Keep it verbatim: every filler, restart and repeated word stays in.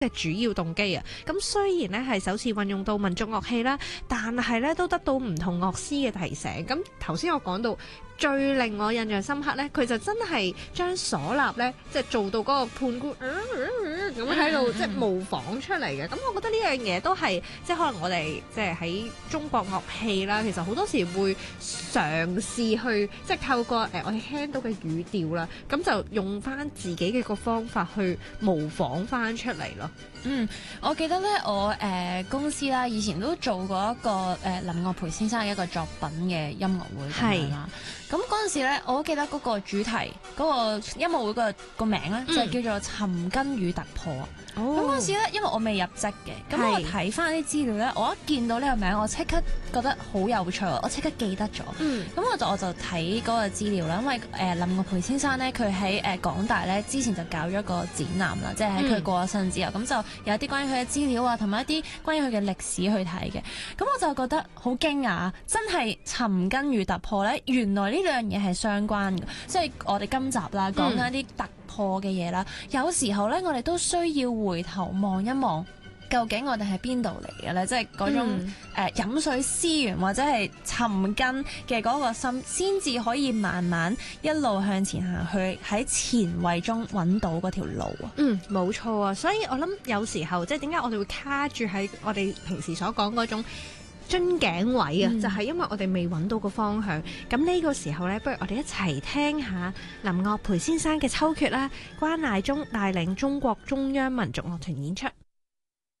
嘅主要動機啊。咁雖然咧係首次運用到民族樂器啦，但係咧都得到唔同樂師嘅提醒。咁頭先我講到最令我印象深刻咧，佢就真係將嗩吶咧，即係做到嗰個判官咁喺度，即係模仿出嚟嘅。咁我覺得呢樣嘢都係即係可能我哋即係喺中國樂器啦，其實好多時會嘗試去即係透過誒、呃、我哋聽到嘅語調啦，咁就用翻自己嘅個方法去模仿翻出嚟咯。 嗯，我記得咧，我誒、呃、公司啦，以前都做過一個誒、呃、林樂培先生嘅一個作品嘅音樂會咁樣啦。咁嗰陣時咧，我記得嗰個主題嗰、嗰個音樂會個個名咧，就係叫做尋根與突破。咁嗰陣時咧，因為我未入職嘅，咁我睇翻啲資料咧，我一見到呢個名，我即刻覺得好有趣，我即刻記得咗。咁、嗯、我就我就睇嗰個資料啦，因為誒、呃、林樂培先生咧，佢喺誒港大咧之前就搞咗一個展覽啦，即係喺佢過咗身之後，咁、嗯、就有啲關於佢嘅資料啊，同埋一啲關於佢嘅歷史去睇嘅。咁我就覺得好驚訝，真係尋根與突破咧，原來呢兩樣嘢係相關嘅，即係我哋今集啦講緊一啲突破嘅嘢啦，有時候咧我哋都需要回頭望一望，究竟我哋喺邊度嚟嘅咧？即係嗰種誒、嗯呃、飲水思源或者係尋根嘅嗰個心，先至可以慢慢一路向前行去，喺前衛中揾到嗰條路啊！ 嗯，冇錯啊！所以我諗有時候即係點解我哋會卡住喺我哋平時所講嗰種樽頸位啊，嗯、就係因為我哋未揾到個方向。咁呢個時候呢，不如我哋一齊聽下林樂培先生嘅秋決啦，關艾忠帶領中國中央民族樂團演出。